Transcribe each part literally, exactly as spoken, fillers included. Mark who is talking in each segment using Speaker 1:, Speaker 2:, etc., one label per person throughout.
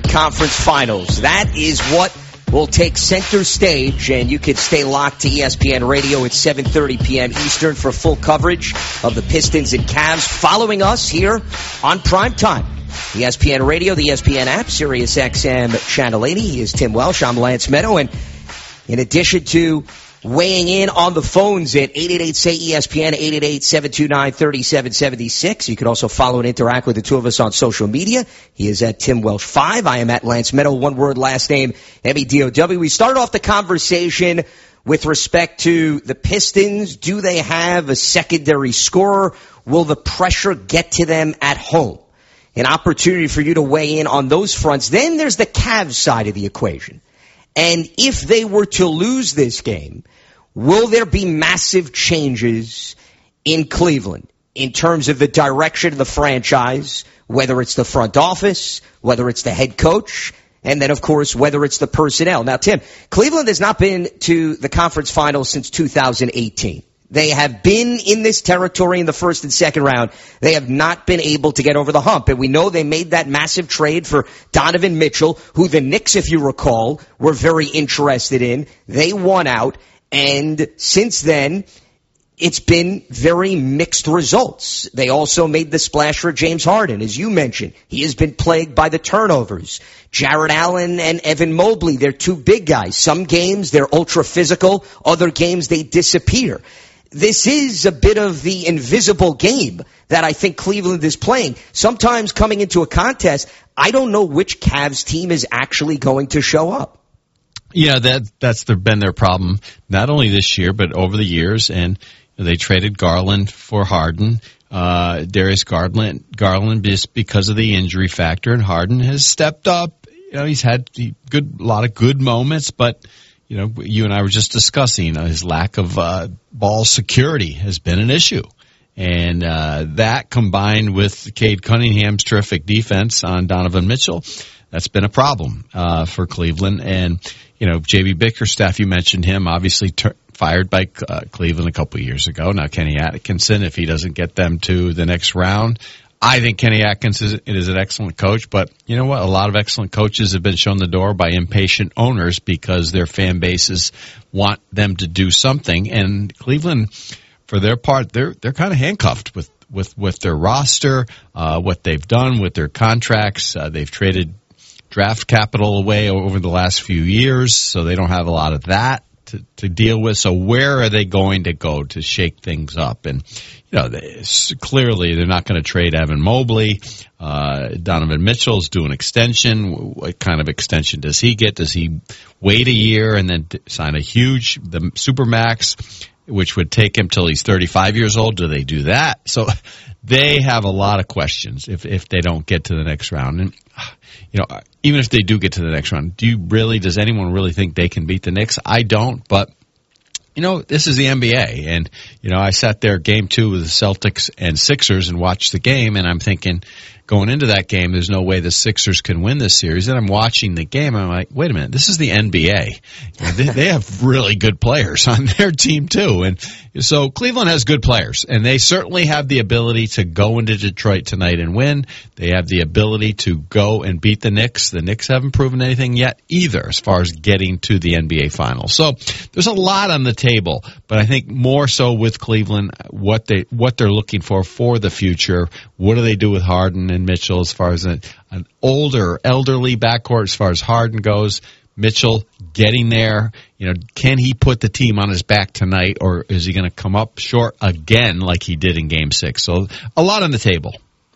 Speaker 1: Conference Finals. That is what will take center stage, and you can stay locked to E S P N Radio at seven thirty p.m. Eastern for full coverage of the Pistons and Cavs following us here on Primetime. E S P N Radio, the E S P N app, Sirius X M Channel eighty. He is Tim Welsh. I'm Lance Meadow, and in addition to weighing in on the phones at eight eight eight, S A Y, E S P N, eight eight eight, seven two nine, three seven seven six. You can also follow and interact with the two of us on social media. He is at Tim Welsh five. I am at Lance Meadow, one word, last name, M E D O W. We started off the conversation with respect to the Pistons. Do they have a secondary scorer? Will the pressure get to them at home? An opportunity for you to weigh in on those fronts. Then there's the Cavs side of the equation. And if they were to lose this game, will there be massive changes in Cleveland in terms of the direction of the franchise, whether it's the front office, whether it's the head coach, and then, of course, whether it's the personnel? Now, Tim, Cleveland has not been to the conference finals since two thousand eighteen. They have been in this territory in the first and second round. They have not been able to get over the hump. And we know they made that massive trade for Donovan Mitchell, who the Knicks, if you recall, were very interested in. They won out. And since then, it's been very mixed results. They also made the splash for James Harden, as you mentioned. He has been plagued by the turnovers. Jarrett Allen and Evan Mobley, they're two big guys. Some games, they're ultra physical. Other games, they disappear. This is a bit of the invisible game that I think Cleveland is playing. Sometimes coming into a contest, I don't know which Cavs team is actually going to show up.
Speaker 2: Yeah, that that's their, been their problem, not only this year, but over the years. And they traded Garland for Harden. Uh, Darius Garland, Garland just because of the injury factor, and Harden has stepped up. You know, he's had a good, a lot of good moments, but you know, you and I were just discussing, you know, his lack of uh, ball security has been an issue. And uh, that combined with Cade Cunningham's terrific defense on Donovan Mitchell, that's been a problem uh, for Cleveland. And, you know, J B Bickerstaff, you mentioned him, obviously ter- fired by uh, Cleveland a couple of years ago. Now, Kenny Atkinson, if he doesn't get them to the next round, I think Kenny Atkins is, is an excellent coach, but you know what? A lot of excellent coaches have been shown the door by impatient owners because their fan bases want them to do something. And Cleveland, for their part, they're they're kind of handcuffed with with with their roster, uh, what they've done with their contracts. Uh, they've traded draft capital away over the last few years, so they don't have a lot of that to, to deal with. So where are they going to go to shake things up? And you know, they, clearly they're not going to trade Evan Mobley. Uh, Donovan Mitchell's due an extension. What kind of extension does he get? Does he wait a year and then sign a huge, the Supermax, which would take him till he's thirty-five years old? Do they do that? So they have a lot of questions if, if they don't get to the next round. And, you know, even if they do get to the next round, do you really, does anyone really think they can beat the Knicks? I don't, but you know, this is the N B A, and, you know, I sat there game two with the Celtics and Sixers and watched the game, and I'm thinking, going into that game, there's no way the Sixers can win this series. And I'm watching the game, and I'm like, wait a minute, this is the N B A. You know, they, they have really good players on their team, too. And so Cleveland has good players, and they certainly have the ability to go into Detroit tonight and win. They have the ability to go and beat the Knicks. The Knicks haven't proven anything yet either as far as getting to the N B A Finals. So there's a lot on the table, but I think more so with Cleveland, what they what they're looking for for the future. What do they do with Harden and Mitchell as far as an, an older, elderly backcourt as far as Harden goes? Mitchell getting there, you know, can he put the team on his back tonight, or is he going to come up short again like he did in Game Six? So a lot on the table.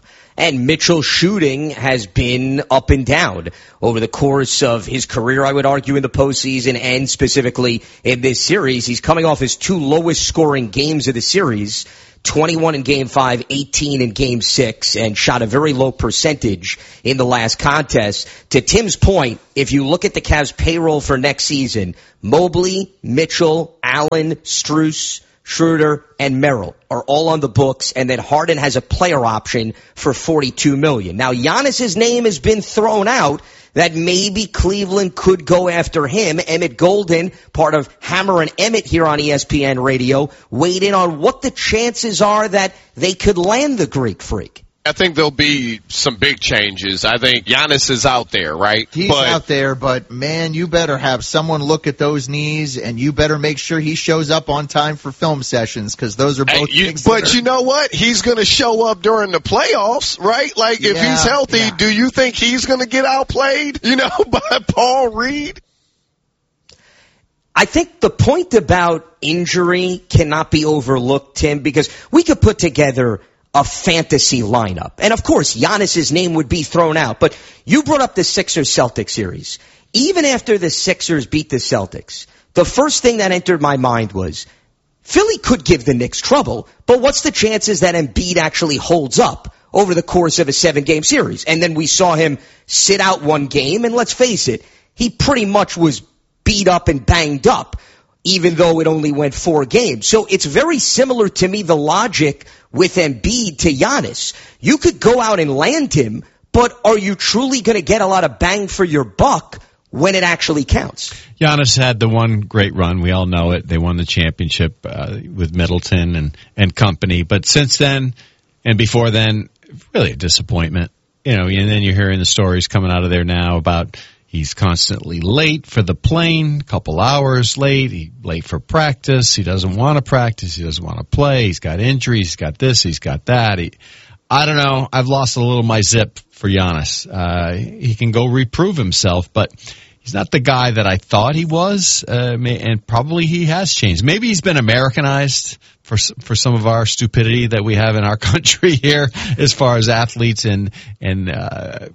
Speaker 1: And Mitchell's shooting has been up and down over the course of his career, I would argue, in the postseason and specifically in this series. He's coming off his two lowest scoring games of the series, twenty-one in Game five, eighteen in Game six, and shot a very low percentage in the last contest. To Tim's point, if you look at the Cavs payroll for next season, Mobley, Mitchell, Allen, Strus, Schroeder, and Merrill are all on the books, and then Harden has a player option for forty-two million dollars. Now, Giannis's name has been thrown out that maybe Cleveland could go after him. Emmett Golden, part of Hammer and Emmett here on E S P N Radio, weighed in on what the chances are that they could land the Greek Freak.
Speaker 3: I think there'll be some big changes. I think Giannis is out there, right?
Speaker 4: He's
Speaker 3: but,
Speaker 4: out there, but, man, you better have someone look at those knees, and you better make sure he shows up on time for film sessions, because those are both
Speaker 3: you,
Speaker 4: things.
Speaker 3: But
Speaker 4: are,
Speaker 3: you know what? He's going to show up during the playoffs, right? Like, if
Speaker 4: yeah,
Speaker 3: he's healthy,
Speaker 4: yeah.
Speaker 3: do you think he's going to get outplayed, you know, by Paul Reed?
Speaker 1: I think the point about injury cannot be overlooked, Tim, because we could put together a fantasy lineup. And, of course, Giannis's name would be thrown out. But you brought up the Sixers-Celtics series. Even after the Sixers beat the Celtics, the first thing that entered my mind was Philly could give the Knicks trouble, but what's the chances that Embiid actually holds up over the course of a seven-game series? And then we saw him sit out one game, and let's face it, he pretty much was beat up and banged up, even though it only went four games. So it's very similar to me, the logic with Embiid to Giannis. You could go out and land him, but are you truly going to get a lot of bang for your buck when it actually counts?
Speaker 2: Giannis had the one great run. We all know it. They won the championship uh, with Middleton and, and company. But since then and before then, really a disappointment. You know, and then you're hearing the stories coming out of there now about he's constantly late for the plane, a couple hours late. He's late for practice. He doesn't want to practice. He doesn't want to play. He's got injuries. He's got this. He's got that. He, I don't know. I've lost a little my zip for Giannis. Uh, he can go reprove himself, but he's not the guy that I thought he was, uh, and probably he has changed. Maybe he's been Americanized for for some of our stupidity that we have in our country here as far as athletes and, and uh,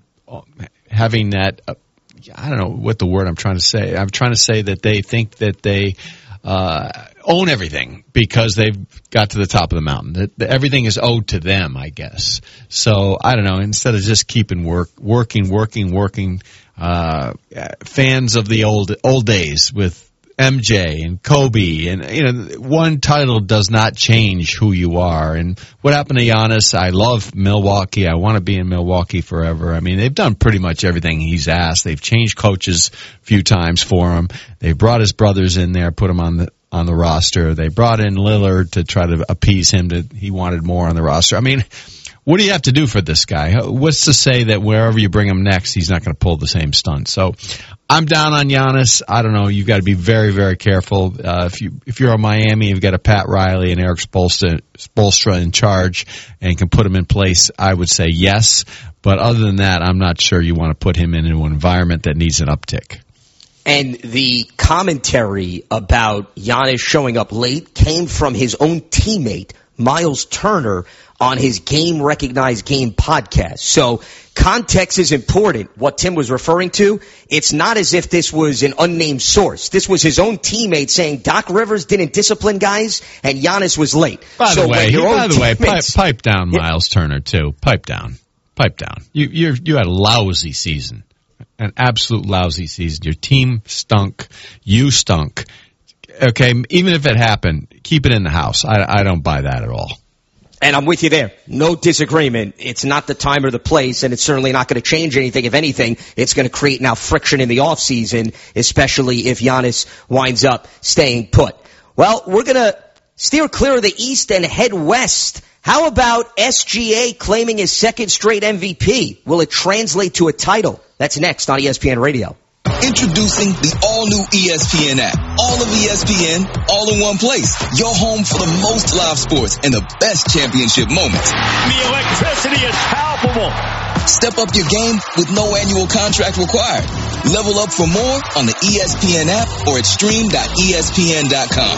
Speaker 2: having that uh, – I don't know what the word I'm trying to say. I'm trying to say that they think that they uh, own everything because they've got to the top of the mountain. That, that everything is owed to them, I guess. So I don't know. Instead of just keeping work, working, working, working, uh, fans of the old old days with M J and Kobe, and you know, one title does not change who you are. And what happened to Giannis? I love Milwaukee. I want to be in Milwaukee forever. I mean, they've done pretty much everything he's asked. They've changed coaches a few times for him. They brought his brothers in there, put him on the on the roster. They brought in Lillard to try to appease him that he wanted more on the roster. I mean, what do you have to do for this guy? What's to say that wherever you bring him next, he's not going to pull the same stunt? So I'm down on Giannis. I don't know. You've got to be very, very careful. Uh, if you if you're on Miami, you've got a Pat Riley and Eric Spoelstra, Spoelstra in charge and can put him in place. I would say yes, but other than that, I'm not sure you want to put him into an environment that needs an uptick.
Speaker 1: And the commentary about Giannis showing up late came from his own teammate, Miles Turner, on his Game Recognized Game podcast. So context is important. What Tim was referring to, it's not as if this was an unnamed source. This was his own teammate saying Doc Rivers didn't discipline guys and Giannis was late.
Speaker 2: By
Speaker 1: so
Speaker 2: the way,
Speaker 1: your
Speaker 2: by
Speaker 1: own
Speaker 2: the way, pipe,
Speaker 1: teammates,
Speaker 2: pipe down, Miles Turner too. Pipe down, pipe down. You you you had a lousy season, an absolute lousy season. Your team stunk. You stunk. Okay, even if it happened, keep it in the house. I I don't buy that at all.
Speaker 1: And I'm with you there. No disagreement. It's not the time or the place, and it's certainly not going to change anything. If anything, it's going to create now friction in the offseason, especially if Giannis winds up staying put. Well, we're going to steer clear of the East and head west. How about S G A claiming his second straight M V P? Will it translate to a title? That's next on E S P N Radio.
Speaker 5: Introducing the all-new E S P N app. All of E S P N, all in one place. Your home for the most live sports and the best championship moments.
Speaker 6: The electricity is palpable.
Speaker 5: Step up your game with no annual contract required. Level up for more on the E S P N app or at stream dot E S P N dot com.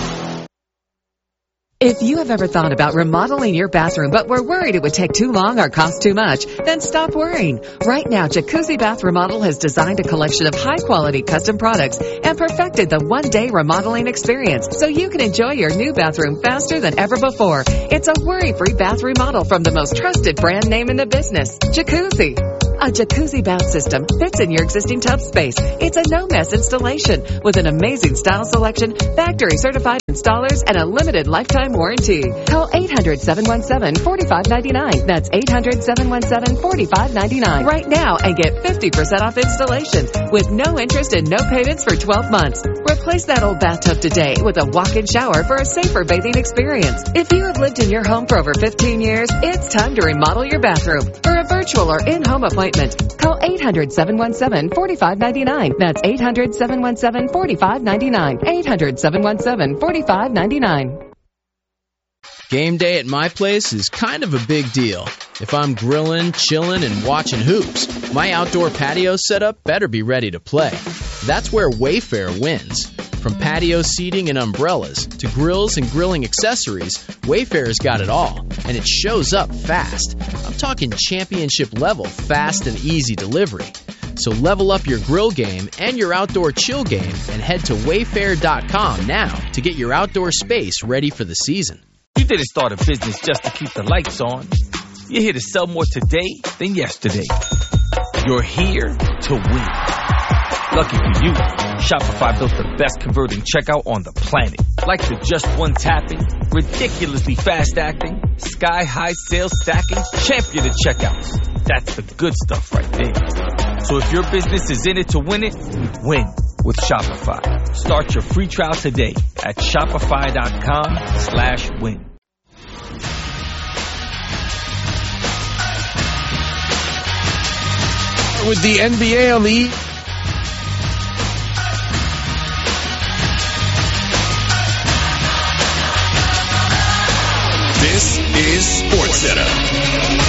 Speaker 7: If you have ever thought about remodeling your bathroom but were worried it would take too long or cost too much, then stop worrying. Right now, Jacuzzi Bath Remodel has designed a collection of high-quality custom products and perfected the one-day remodeling experience so you can enjoy your new bathroom faster than ever before. It's a worry-free bath remodel from the most trusted brand name in the business, Jacuzzi. A jacuzzi bath system fits in your existing tub space. It's a no-mess installation with an amazing style selection, factory-certified installers, and a limited lifetime warranty. Call eight hundred, seven one seven, four five nine nine. That's eight hundred, seven one seven, four five nine nine. Right now and get fifty percent off installations with no interest and no payments for twelve months. Replace that old bathtub today with a walk-in shower for a safer bathing experience. If you have lived in your home for over fifteen years, it's time to remodel your bathroom. For a virtual or in-home appointment, call eight hundred, seven one seven, four five nine nine. That's eight hundred, seven one seven, four five nine nine. eight hundred, seven one seven, four five nine nine.
Speaker 8: Game day at my place is kind of a big deal. If I'm grilling, chilling, and watching hoops, my outdoor patio setup better be ready to play. That's where Wayfair wins. From patio seating and umbrellas to grills and grilling accessories, Wayfair's got it all, and it shows up fast. I'm talking championship level fast and easy delivery. So level up your grill game and your outdoor chill game and head to wayfair dot com now to get your outdoor space ready for the season.
Speaker 9: You didn't start a business just to keep the lights on. You're here to sell more today than yesterday. You're here to win. Lucky for you, Shopify built the best converting checkout on the planet. Like the just one tapping, ridiculously fast acting, sky-high sales stacking, champion of checkouts. That's the good stuff right there. So if your business is in it to win it, win with Shopify. Start your free trial today at shopify.com slash win.
Speaker 10: With the N B A on the
Speaker 11: This is SportsCenter.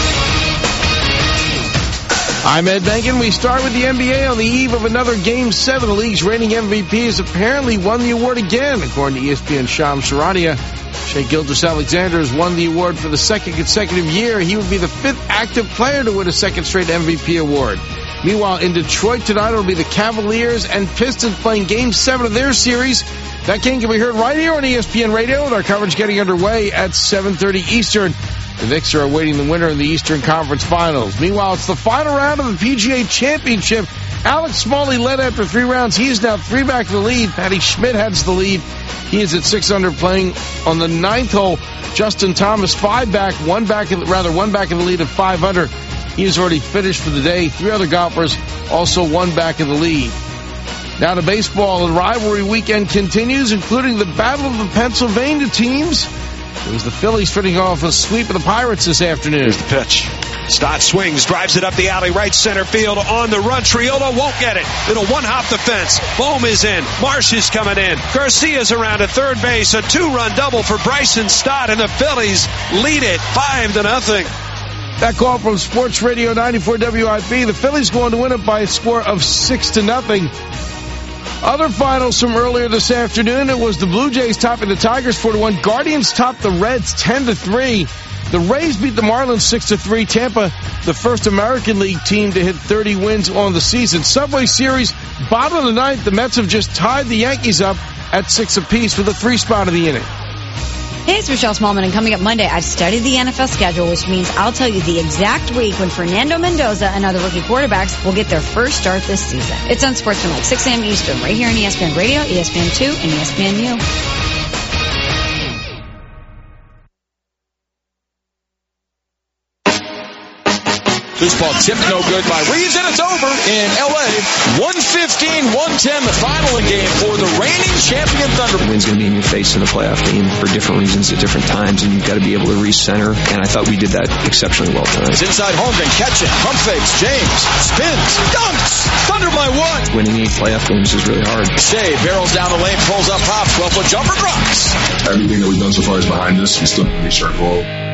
Speaker 10: I'm Ed Benkin. We start with the N B A on the eve of another Game seven. The league's reigning M V P has apparently won the award again. According to E S P N's Shams Charania, Shai Gilgeous-Alexander has won the award for the second consecutive year. He would be the fifth active player to win a second straight M V P award. Meanwhile, in Detroit tonight, it'll be the Cavaliers and Pistons playing Game seven of their series. That game can be heard right here on E S P N Radio with our coverage getting underway at seven thirty Eastern. The Knicks are awaiting the winner in the Eastern Conference Finals. Meanwhile, it's the final round of the P G A Championship. Alex Smalley led after three rounds. He is now three back in the lead. Patty Schmidt has the lead. He is at six under playing on the ninth hole. Justin Thomas five back, one back, in, rather one back in the lead at five under. He has already finished for the day. Three other golfers also one back in the lead. Now to baseball. The rivalry weekend continues, including the battle of the Pennsylvania teams. It was the Phillies finishing off a sweep of the Pirates this afternoon.
Speaker 11: Here's the pitch. Stott swings, drives it up the alley, right center field, on the run. Triolo won't get it. It'll one-hop the fence. Bohm is in. Marsh is coming in. Garcia's around at third base. A two-run double for Bryson Stott, and the Phillies lead it five to nothing.
Speaker 10: That call from Sports Radio ninety-four W I P. The Phillies going to win it by a score of six to nothing. Other finals from earlier this afternoon, it was the Blue Jays topping the Tigers four to one. Guardians topped the Reds ten to three. The Rays beat the Marlins six to three. Tampa, the first American League team to hit thirty wins on the season. Subway Series, bottom of the ninth, the Mets have just tied the Yankees up at six apiece for the three spot of the inning.
Speaker 12: Hey, it's Michelle Smallman, and coming up Monday, I've studied the N F L schedule, which means I'll tell you the exact week when Fernando Mendoza and other rookie quarterbacks will get their first start this season. It's on SportsCenter, like six a.m. Eastern, right here on E S P N Radio, E S P N two, and E S P N U.
Speaker 11: This ball tipped no good by Reeves, and it's over in L A. one fifteen one ten, the final game for the reigning champion Thunder.
Speaker 13: The wind's going to be in your face in a playoff game for different reasons at different times, and you've got to be able to recenter, and I thought we did that exceptionally well tonight.
Speaker 11: It's inside Holmgren, catch it, pump fakes, James, spins, dunks, Thunder by one.
Speaker 13: Winning eight playoff games is really hard.
Speaker 11: Shea barrels down the lane, pulls up, pops, twelve-foot jumper, drops.
Speaker 14: Everything that we've done so far is behind us. We still need to reach our goal.